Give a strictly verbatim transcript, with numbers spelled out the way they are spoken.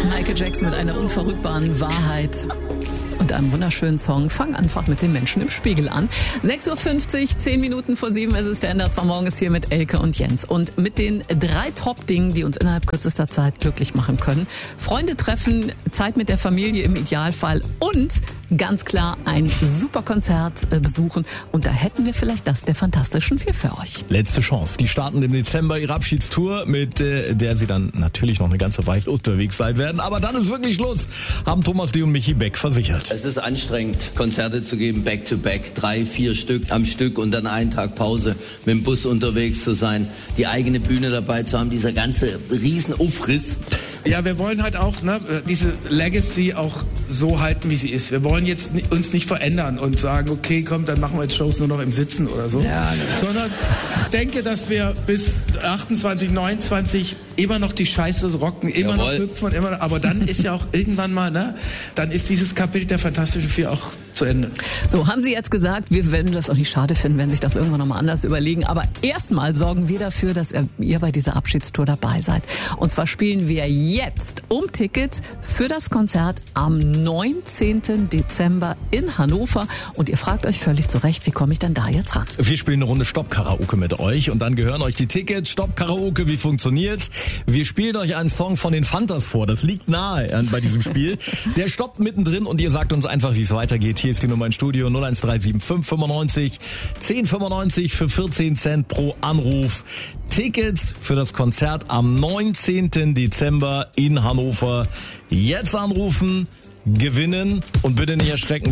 Michael Jackson mit einer unverrückbaren Wahrheit und einem wunderschönen Song. Fang einfach mit den Menschen im Spiegel an. sechs Uhr fünfzig, zehn Minuten vor sieben ist es. Der Ender zwar morgens hier mit Elke und Jens. Und mit den drei Top-Dingen, die uns innerhalb kürzester Zeit glücklich machen können. Freunde treffen, Zeit mit der Familie im Idealfall und ganz klar ein super Konzert besuchen. Und da hätten wir vielleicht das der Fantastischen Vier für euch. Letzte Chance. Die starten im Dezember ihre Abschiedstour, mit äh, der sie dann natürlich noch eine ganze Weile unterwegs sein werden. Aber dann ist wirklich Schluss, haben Thomas D. und Michi Beck versichert. Es ist anstrengend, Konzerte zu geben, back to back, drei, vier Stück am Stück und dann einen Tag Pause, mit dem Bus unterwegs zu sein, die eigene Bühne dabei zu haben, dieser ganze Riesenaufriss. Ja, wir wollen halt auch ne, diese Legacy auch so halten, wie sie ist. Wir wollen jetzt uns nicht verändern und sagen, okay, komm, dann machen wir jetzt Shows nur noch im Sitzen oder so. Ja, ne. Sondern ich denke, dass wir bis achtundzwanzig, neunundzwanzig immer noch die Scheiße rocken, immer Jawohl. noch hüpfen und immer noch, aber dann ist ja auch irgendwann mal, ne, dann ist dieses Kapitel der Fantastischen Vier auch zu Ende. So, haben Sie jetzt gesagt, wir werden das auch nicht schade finden, wenn sich das irgendwann nochmal anders überlegen. Aber erstmal sorgen wir dafür, dass ihr bei dieser Abschiedstour dabei seid. Und zwar spielen wir jetzt um Tickets für das Konzert am neunzehnten Dezember in Hannover. Und ihr fragt euch völlig zu Recht, wie komme ich denn da jetzt ran? Wir spielen eine Runde Stopp-Karaoke mit euch und dann gehören euch die Tickets. Stopp-Karaoke, wie funktioniert? Wir spielen euch einen Song von den Fantas vor. Das liegt nahe bei diesem Spiel. Der stoppt mittendrin und ihr sagt uns einfach, wie es weitergeht. Hier ist die Nummer ins Studio null eins drei sieben fünf fünfundneunzig zehn fünfundneunzig für vierzehn Cent pro Anruf. Tickets für das Konzert am neunzehnten Dezember in Hannover. Jetzt anrufen, gewinnen und bitte nicht erschrecken.